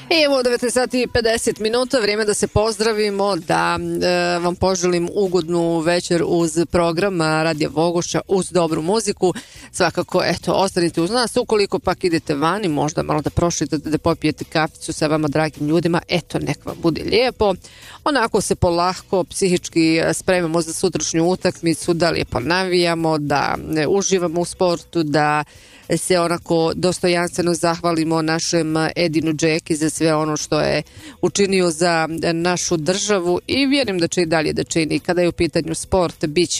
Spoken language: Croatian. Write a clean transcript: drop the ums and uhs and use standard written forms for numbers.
Evo 19 sati i 50 minuta, vrijeme da se pozdravimo, da vam poželim ugodnu večer uz program Radija Vogošća, uz dobru muziku. Svakako, eto, ostanite uz nas. Ukoliko pak idete vani, možda malo da prošitate, da popijete kaficu sa vama dragim ljudima, eto, nek vam bude lijepo. Onako se polako psihički spremamo za sutrašnju utakmicu, da lijepo navijamo, da uživamo u sportu, da se onako dostojanstveno zahvalimo našem Edinu Džeki za sve ono što je učinio za našu državu i vjerujem da će i dalje da čini. Kada je u pitanju sport, bit će